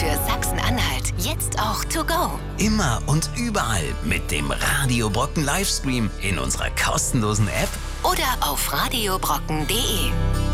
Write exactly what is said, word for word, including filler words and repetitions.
für Sachsen-Anhalt jetzt auch to go. Immer und überall mit dem Radio Brocken Livestream in unserer kostenlosen App Oder auf radiobrocken punkt de.